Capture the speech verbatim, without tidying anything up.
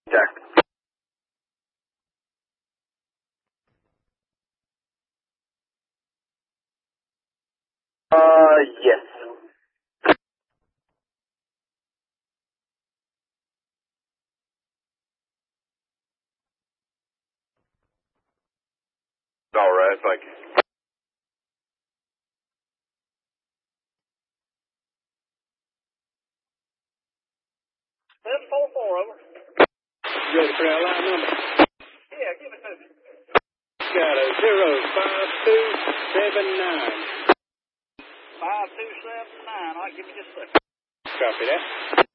Jack. Uh, yes. All right, thank you. seven four four, over. You ready for that line number? Yeah, give it to me. Got a zero five two seven nine. five two seven nine. All right, give me just a second. Copy that.